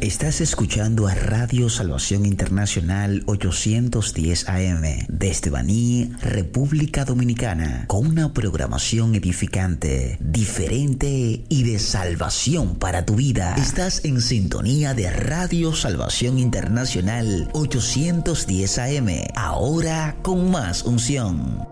Estás escuchando a Radio Salvación Internacional 810 AM desde Baní, República Dominicana, con una programación edificante, diferente y de salvación para tu vida. Estás en sintonía de Radio Salvación Internacional 810 AM, ahora con más unción.